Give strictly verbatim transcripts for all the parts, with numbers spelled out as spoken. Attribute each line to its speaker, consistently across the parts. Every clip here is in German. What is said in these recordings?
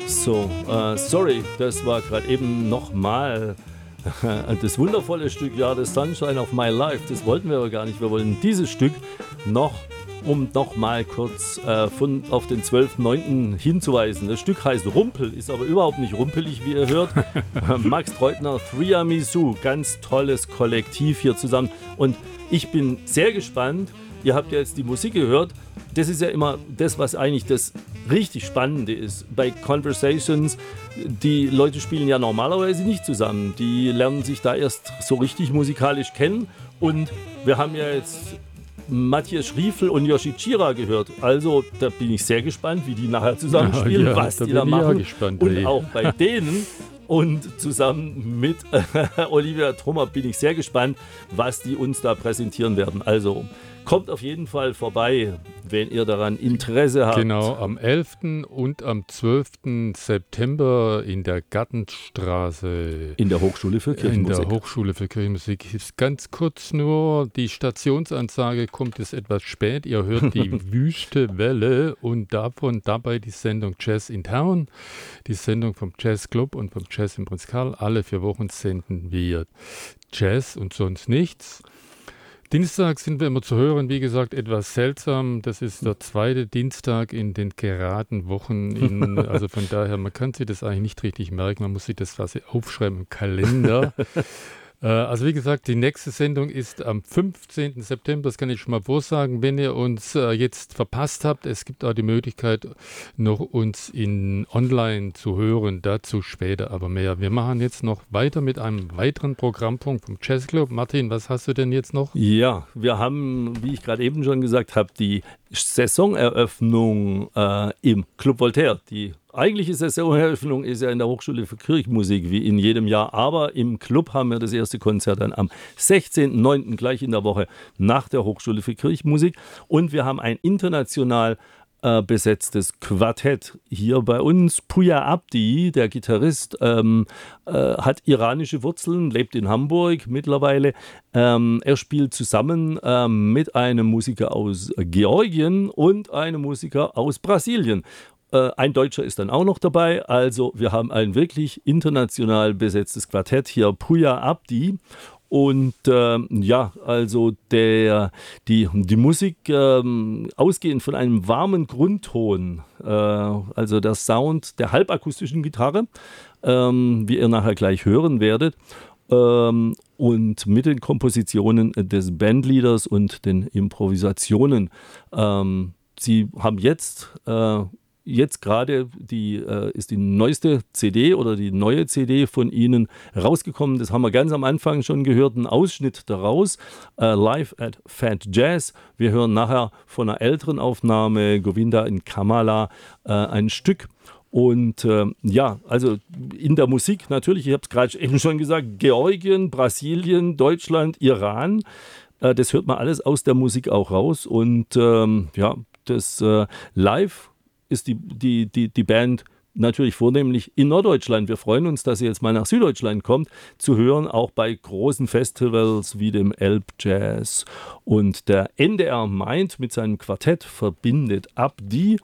Speaker 1: So, äh, sorry, das war gerade eben nochmal das wundervolle Stück, ja, The Sunshine of My Life. Das wollten wir aber gar nicht. Wir wollen dieses Stück noch, um nochmal kurz äh, von, auf den zwölften neunten hinzuweisen. Das Stück heißt Rumpel, ist aber überhaupt nicht rumpelig, wie ihr hört. Max Treutner, Threamisu, ganz tolles Kollektiv hier zusammen. Und ich bin sehr gespannt. Ihr habt ja jetzt die Musik gehört. Das ist ja immer das, was eigentlich das richtig Spannende ist. Bei Conversations, die Leute spielen ja normalerweise nicht zusammen. Die lernen sich da erst so richtig musikalisch kennen. Und wir haben ja jetzt Matthias Schriefel und Yoshi Chira gehört. Also da bin ich sehr gespannt, wie die nachher zusammenspielen, ja, ja, was die da machen. Gespannt, und ey. Auch bei denen. Und zusammen mit äh, Olivia Trummer bin ich sehr gespannt, was die uns da präsentieren werden. Also kommt auf jeden Fall vorbei, wenn ihr daran Interesse habt.
Speaker 2: Genau, am elften und am zwölften September in der Gartenstraße.
Speaker 1: In der Hochschule für Kirchenmusik.
Speaker 2: In der Hochschule für Kirchenmusik. Ist ganz kurz nur, die Stationsansage kommt jetzt etwas spät. Ihr hört die Wüste Welle und davon dabei die Sendung Jazz in Town. Die Sendung vom Jazz Club und vom Jazz im Prinz Karl. Alle vier Wochen senden wir Jazz und sonst nichts. Dienstag sind wir immer zu hören, wie gesagt, etwas seltsam. Das ist der zweite Dienstag in den geraden Wochen. In, also von daher, man kann sich das eigentlich nicht richtig merken. Man muss sich das quasi aufschreiben im Kalender. äh, also wie gesagt, die nächste Sendung ist am fünfzehnten September. Das kann ich schon mal vorsagen. Wenn ihr uns äh, jetzt verpasst habt, es gibt auch die Möglichkeit, noch uns in online zu hören. Dazu später aber mehr. Wir machen jetzt noch weiter mit einem weiteren Programmpunkt vom Jazz Club. Martin, was hast du denn jetzt noch?
Speaker 1: Ja, wir haben, wie ich gerade eben schon gesagt habe, die Saisoneröffnung äh, im Club Voltaire. Die eigentliche Saisoneröffnung ist ja in der Hochschule für Kirchenmusik, wie in jedem Jahr. Aber im Club haben wir das erste Konzert dann am sechzehnten neunten gleich in der Woche nach der Hochschule für Kirchenmusik. Und wir haben ein international äh, besetztes Quartett hier bei uns. Puya Abdi, der Gitarrist, ähm, äh, hat iranische Wurzeln, lebt in Hamburg mittlerweile. Ähm, er spielt zusammen ähm, mit einem Musiker aus Georgien und einem Musiker aus Brasilien. Äh, ein Deutscher ist dann auch noch dabei. Also wir haben ein wirklich international besetztes Quartett hier, Puya Abdi. Und ähm, ja, also der, die, die Musik ähm, ausgehend von einem warmen Grundton, äh, also der Sound der halbakustischen Gitarre, ähm, wie ihr nachher gleich hören werdet, ähm, und mit den Kompositionen des Bandleaders und den Improvisationen. Ähm, sie haben jetzt äh, Jetzt gerade die, äh, ist die neueste C D oder die neue C D von Ihnen rausgekommen. Das haben wir ganz am Anfang schon gehört, einen Ausschnitt daraus. Äh, Live at Fat Jazz. Wir hören nachher von einer älteren Aufnahme, Govinda in Kamala, äh, ein Stück. Und äh, ja, also in der Musik natürlich, ich habe es gerade eben schon gesagt, Georgien, Brasilien, Deutschland, Iran. Äh, das hört man alles aus der Musik auch raus. Und ähm, ja, das äh, Live ist die, die, die, die Band natürlich vornehmlich in Norddeutschland. Wir freuen uns, dass sie jetzt mal nach Süddeutschland kommt, zu hören, auch bei großen Festivals wie dem Elbjazz. Und der N D R Mind mit seinem Quartett verbindet Abdi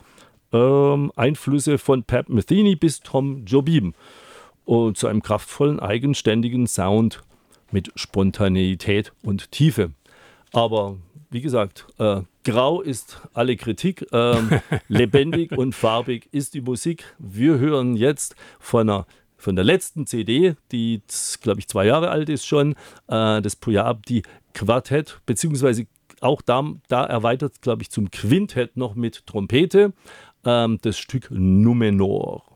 Speaker 1: ähm, Einflüsse von Pat Metheny bis Tom Jobim und zu einem kraftvollen, eigenständigen Sound mit Spontaneität und Tiefe. Aber wie gesagt, äh, grau ist alle Kritik, ähm, lebendig und farbig ist die Musik. Wir hören jetzt von, einer, von der letzten C D, die, glaube ich, zwei Jahre alt ist schon, äh, das Puya Abdi Quartett, beziehungsweise auch da, da erweitert, glaube ich, zum Quintett noch mit Trompete, ähm, das Stück Numenor.